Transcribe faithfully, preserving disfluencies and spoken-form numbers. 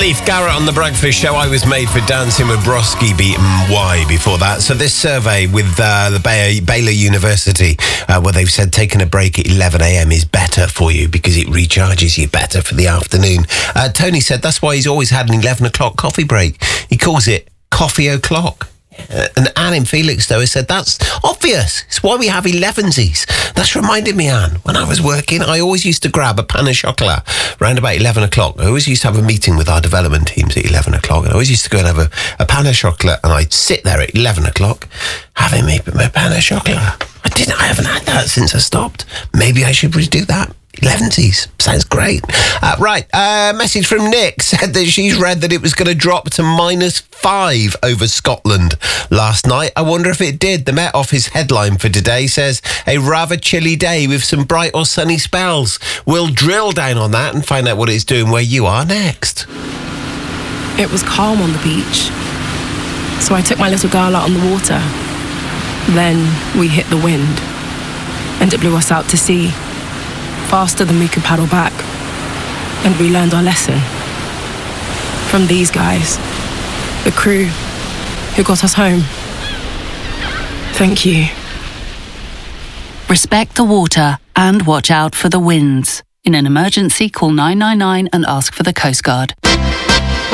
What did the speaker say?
Leaf, Garrett on The Breakfast Show. I was made for dancing with Broski, beat Y before that. So this survey with uh, the Bay- Baylor University, uh, where they've said taking a break at eleven a.m. is better for you because it recharges you better for the afternoon. Uh, Tony said that's why he's always had an eleven o'clock coffee break. He calls it coffee o'clock. Uh, and Anne in Felixstowe said, that's obvious. It's why we have elevensies. That's reminded me, Anne, when I was working, I always used to grab a pan of chocolate around about eleven o'clock. I always used to have a meeting with our development teams at eleven o'clock. And I always used to go and have a, a pan of chocolate, and I'd sit there at eleven o'clock having me my pan of chocolate. I didn't, I haven't had that since I stopped. Maybe I should redo that. elevensies. Sounds great. Uh, right. A uh, message from Nick said that she's read that it was going to drop to minus five over Scotland last night. I wonder if it did. The Met Office headline for today says, a rather chilly day with some bright or sunny spells. We'll drill down on that and find out what it's doing where you are next. It was calm on the beach, so I took my little girl out on the water. Then we hit the wind, and it blew us out to sea, faster than we could paddle back. And we learned our lesson from these guys, the crew who got us home. Thank you. Respect the water and watch out for the winds. In an emergency, call nine nine nine and ask for the Coast Guard.